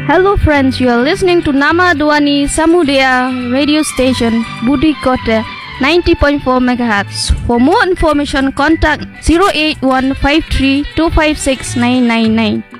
Hello friends, you are listening to Nama Dwani Samudaya radio station Budi Kota 90.4 MHz. For more information, contact 08153 256 999.